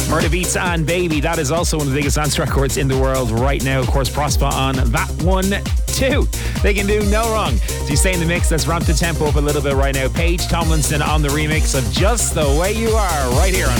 Murder Beats and Baby. That is also one of the biggest dance records in the world right now. Of course, Prosper on that one too. They can do no wrong. So you stay in the mix. Let's ramp the tempo up a little bit right now. Paige Tomlinson on the remix of Just the Way You Are right here on